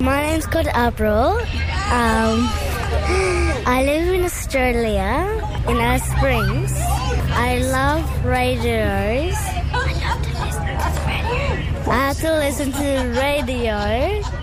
My name's called April. I live in Australia, in Alice Springs. I love radios. I have to listen to the radio.